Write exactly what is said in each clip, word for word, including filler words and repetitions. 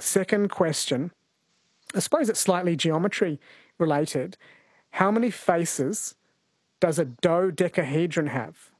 second question, I suppose it's slightly geometry related. How many faces does a dodecahedron have?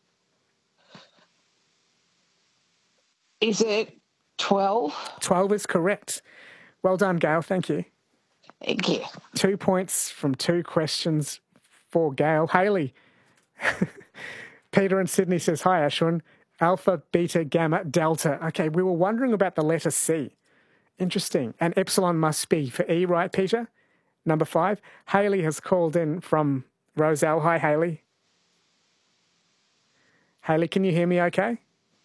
Is it twelve? twelve is correct. Well done, Gail. Thank you. Thank you. Two points from two questions for Gail. Hayley. Peter in Sydney says, hi, Ashwin. Alpha, beta, gamma, delta. Okay, we were wondering about the letter C. Interesting. And epsilon must be for E, right, Peter? Number five. Hayley has called in from Roselle. Hi, Hayley. Hayley, can you hear me okay?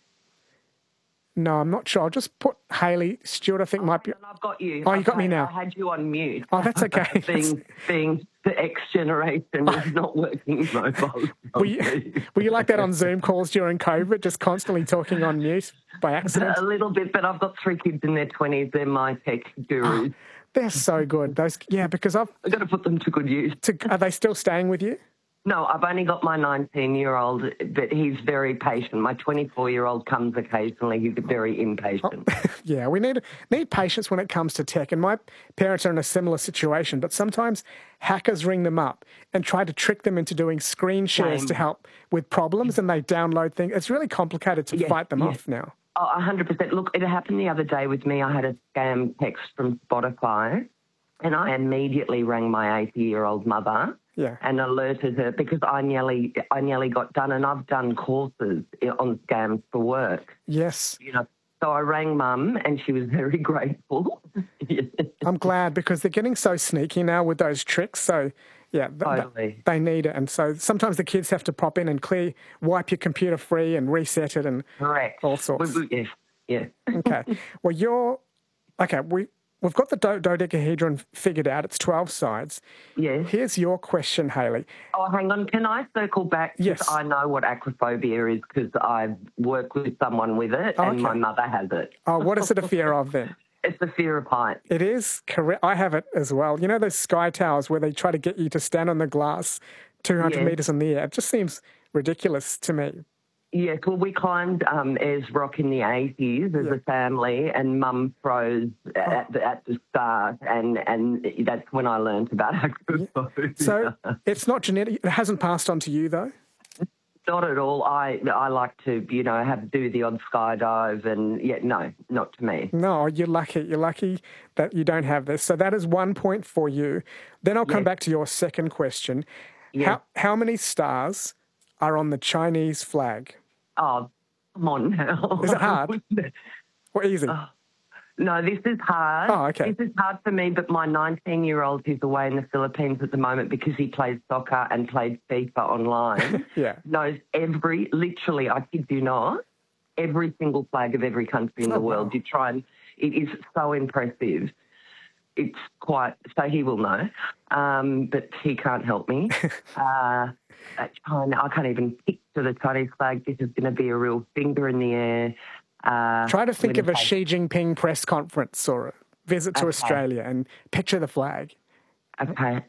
No, I'm not sure. I'll just put Hayley. Stuart, I think, oh, might be... I've got you. Oh, you okay, got me now. I had you on mute. Oh, that's okay. being, being the X generation is not working mobile. Were you, were you like that on Zoom calls during COVID, just constantly talking on mute by accident? A little bit, but I've got three kids in their twenties. They're my tech gurus. Oh, they're so good. Those, yeah, because I've... I've got to put them to good use. To, are they still staying with you? No, I've only got my nineteen-year-old, but he's very patient. My twenty-four-year-old comes occasionally. He's very impatient. Oh, yeah, we need need patience when it comes to tech. And my parents are in a similar situation, but sometimes hackers ring them up and try to trick them into doing screen shares Same. to help with problems, and they download things. It's really complicated to yes, fight them yes. off now. Oh, one hundred percent. Look, it happened the other day with me. I had a scam text from Spotify, and I immediately rang my eighty-year-old mother. Yeah. And alerted her because I nearly, I nearly got done, and I've done courses on scams for work. Yes. You know, so I rang Mum, and she was very grateful. I'm glad because they're getting so sneaky now with those tricks. So, yeah, th- totally. th- they need it, and so sometimes the kids have to pop in and clear, wipe your computer free, and reset it, and correct all sorts. We, we, yeah, yeah. Okay. Well, you're okay. We. We've got the do- dodecahedron figured out. It's twelve sides. Yes. Here's your question, Hayley. Oh, hang on. Can I circle back? Yes. I know what acrophobia is because I've worked with someone with it, oh, and okay. my mother has it. Oh, what is it a fear of then? It's the fear of heights. It is correct. I have it as well. You know those sky towers where they try to get you to stand on the glass two hundred yes. metres in the air? It just seems ridiculous to me. Yes, well, we climbed um, Ayers Rock in the eighties as yeah. a family, and Mum froze oh. at, the, at the start, and, and that's when I learned about acrophobia. So it's not genetic. It hasn't passed on to you, though? Not at all. I I like to, you know, have do the odd skydive, and, yeah, no, not to me. No, you're lucky. You're lucky that you don't have this. So that is one point for you. Then I'll come yes. back to your second question. Yes. How, how many stars are on the Chinese flag? Oh, come on now. Is it hard or easy? Oh, no, this is hard. Oh, okay. This is hard for me, but my nineteen-year-old who's away in the Philippines at the moment because he plays soccer and played FIFA online yeah. knows every, literally, I kid you not, every single flag of every country in oh, the world. Wow. You try and, it is so impressive. It's quite, so he will know, um, but he can't help me. uh, China, I can't even picture the Chinese flag. This is going to be a real finger in the air. Uh, Try to think of a Xi Jinping press conference or a visit to okay. Australia and picture the flag. Okay.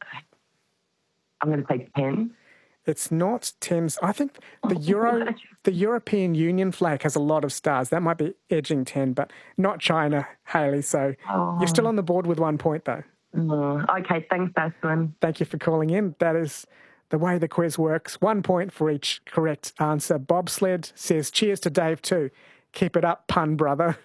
I'm going to say ten. It's not ten. I think the Euro, the European Union flag has a lot of stars. That might be edging ten, but not China, Hayley. So oh. you're still on the board with one point, though. Oh. Okay, thanks, Ashwin. Thank you for calling in. That is the way the quiz works. One point for each correct answer. Bobsled says, cheers to Dave too. Keep it up, pun brother.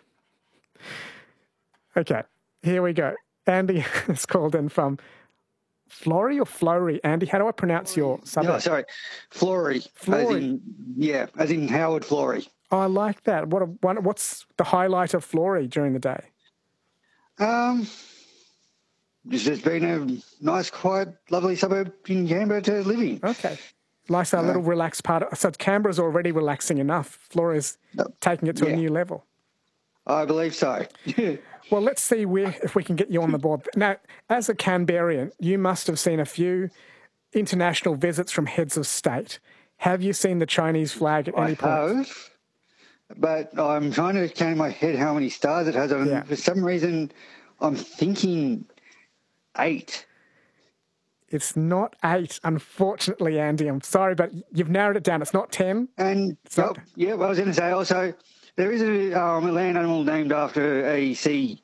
Okay, here we go. Andy has called in from Flory or Flory? Andy, how do I pronounce your suburb? No, sorry, Flory. Flory. As in, yeah, as in Howard Flory. Oh, I like that. What a, one, what's the highlight of Flory during the day? Um, it's just been a nice, quiet, lovely suburb in Canberra to live in. Okay. Nice, a little uh, relaxed part. Of, so Canberra's already relaxing enough. Flory's uh, taking it to yeah. a new level. I believe so. Well, let's see where, if we can get you on the board. Now, as a Canberrian, you must have seen a few international visits from heads of state. Have you seen the Chinese flag at any I point? have, but I'm trying to count in my head how many stars it has. And yeah. for some reason, I'm thinking eight. It's not eight, unfortunately, Andy. I'm sorry, but you've narrowed it down. It's not ten. And, not... yeah, well, I was going to say also, there is a, um, a land animal named after a sea